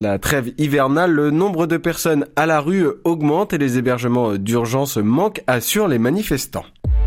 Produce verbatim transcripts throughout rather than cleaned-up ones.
La trêve hivernale, le nombre de personnes à la rue augmente et les hébergements d'urgence manquent, assurent les manifestants.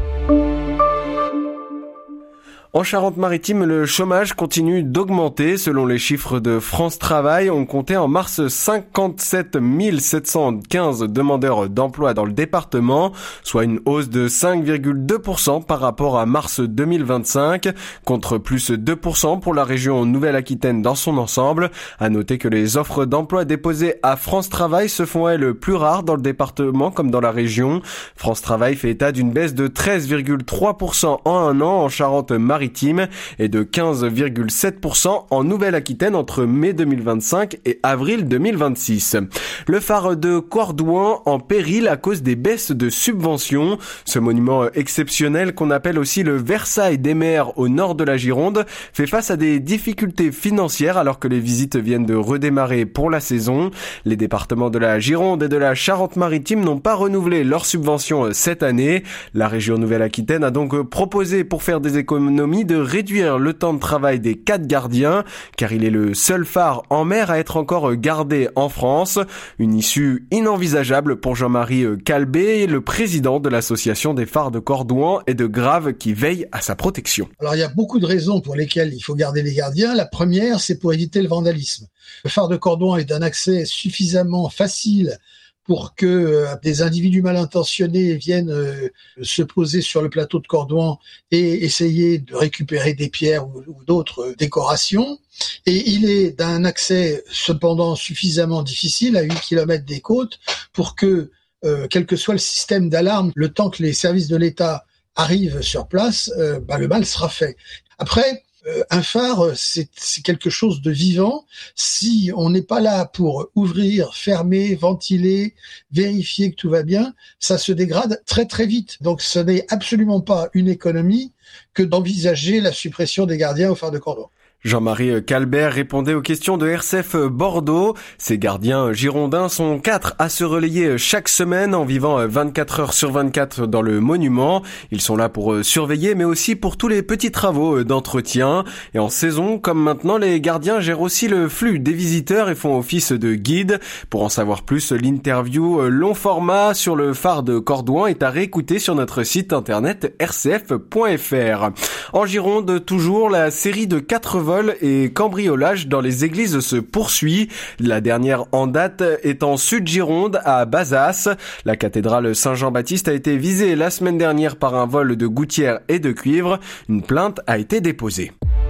En Charente-Maritime, le chômage continue d'augmenter. Selon les chiffres de France Travail, on comptait en mars cinquante-sept mille sept cent quinze demandeurs d'emploi dans le département, soit une hausse de cinq virgule deux pour cent par rapport à mars deux mille vingt-cinq, contre plus deux pour cent pour la région Nouvelle-Aquitaine dans son ensemble. À noter que les offres d'emploi déposées à France Travail se font, elles, plus rares dans le département comme dans la région. France Travail fait état d'une baisse de treize virgule trois pour cent en un an en Charente-Maritime et de quinze virgule sept pour cent en Nouvelle-Aquitaine entre mai deux mille vingt-cinq et avril deux mille vingt-six. Le phare de Cordouan en péril à cause des baisses de subventions. Ce monument exceptionnel qu'on appelle aussi le Versailles des mers au nord de la Gironde fait face à des difficultés financières alors que les visites viennent de redémarrer pour la saison. Les départements de la Gironde et de la Charente-Maritime n'ont pas renouvelé leurs subventions cette année. La région Nouvelle-Aquitaine a donc proposé, pour faire des économies, de réduire le temps de travail des quatre gardiens, car il est le seul phare en mer à être encore gardé en France. Une issue inenvisageable pour Jean-Marie Calbet, le président de l'association des phares de Cordouan et de Grave qui veille à sa protection. Alors il y a beaucoup de raisons pour lesquelles il faut garder les gardiens. La première, c'est pour éviter le vandalisme. Le phare de Cordouan est d'un accès suffisamment facile pour que euh, des individus mal intentionnés viennent euh, se poser sur le plateau de Cordouan et essayer de récupérer des pierres ou, ou d'autres euh, décorations. Et il est d'un accès cependant suffisamment difficile à huit kilomètres des côtes pour que, euh, quel que soit le système d'alarme, le temps que les services de l'État arrivent sur place, euh, bah, le mal sera fait. Après, Euh, un phare, c'est, c'est quelque chose de vivant. Si on n'est pas là pour ouvrir, fermer, ventiler, vérifier que tout va bien, ça se dégrade très très vite. Donc ce n'est absolument pas une économie que d'envisager la suppression des gardiens au phare de Cordouan. Jean-Marie Calbert répondait aux questions de R C F Bordeaux. Ces gardiens girondins sont quatre à se relayer chaque semaine en vivant vingt-quatre heures sur vingt-quatre dans le monument. Ils sont là pour surveiller mais aussi pour tous les petits travaux d'entretien. Et en saison, comme maintenant, les gardiens gèrent aussi le flux des visiteurs et font office de guide. Pour en savoir plus, l'interview long format sur le phare de Cordouan est à réécouter sur notre site internet r c f point f r. En Gironde, toujours, la série de quatre vols et cambriolage dans les églises se poursuit. La dernière en date est en Sud-Gironde, à Bazas. La cathédrale Saint-Jean-Baptiste a été visée la semaine dernière par un vol de gouttières et de cuivre. Une plainte a été déposée.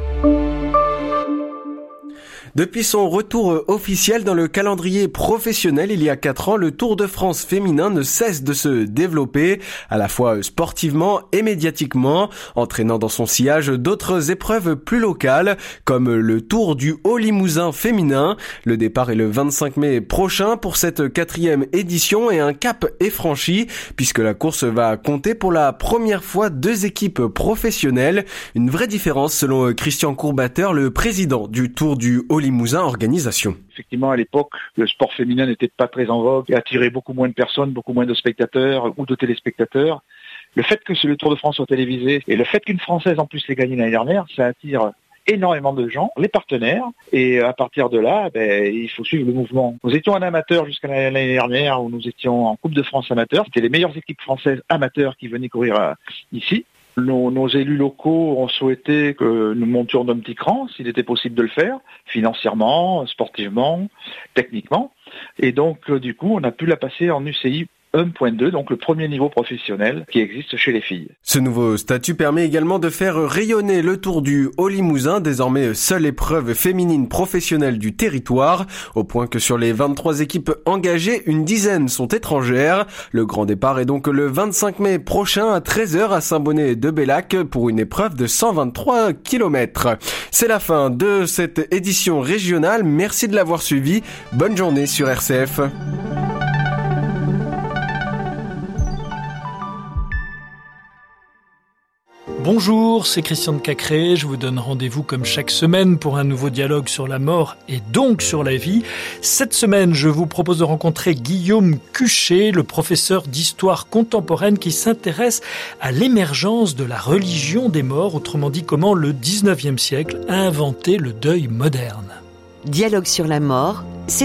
Depuis son retour officiel dans le calendrier professionnel il y a quatre ans, le Tour de France féminin ne cesse de se développer, à la fois sportivement et médiatiquement, entraînant dans son sillage d'autres épreuves plus locales, comme le Tour du Haut-Limousin féminin. Le départ est le vingt-cinq mai prochain pour cette quatrième édition et un cap est franchi, puisque la course va compter pour la première fois deux équipes professionnelles. Une vraie différence selon Christian Courbateur, le président du Tour du Haut-Limousin Organisation. Effectivement, à l'époque, le sport féminin n'était pas très en vogue et attirait beaucoup moins de personnes, beaucoup moins de spectateurs ou de téléspectateurs. Le fait que le Tour de France soit télévisé et le fait qu'une Française en plus l'ait gagné l'année dernière, ça attire énormément de gens, les partenaires, et à partir de là, ben, il faut suivre le mouvement. Nous étions un amateur jusqu'à l'année dernière où nous étions en Coupe de France amateur. C'était les meilleures équipes françaises amateurs qui venaient courir euh, ici. Nos, nos élus locaux ont souhaité que nous montions d'un petit cran, s'il était possible de le faire, financièrement, sportivement, techniquement. Et donc, du coup, on a pu la passer en U C I un point deux, donc le premier niveau professionnel qui existe chez les filles. Ce nouveau statut permet également de faire rayonner le Tour du Haut-Limousin, désormais seule épreuve féminine professionnelle du territoire, au point que sur les vingt-trois équipes engagées, une dizaine sont étrangères. Le grand départ est donc le vingt-cinq mai prochain à treize heures à Saint-Bonnet-de-Bellac pour une épreuve de cent vingt-trois kilomètres. C'est la fin de cette édition régionale. Merci de l'avoir suivi. Bonne journée sur R C F. Bonjour, c'est Christian de Cacré. Je vous donne rendez-vous comme chaque semaine pour un nouveau dialogue sur la mort et donc sur la vie. Cette semaine, je vous propose de rencontrer Guillaume Cuchet, le professeur d'histoire contemporaine qui s'intéresse à l'émergence de la religion des morts, autrement dit comment le dix-neuvième siècle a inventé le deuil moderne. Dialogue sur la mort,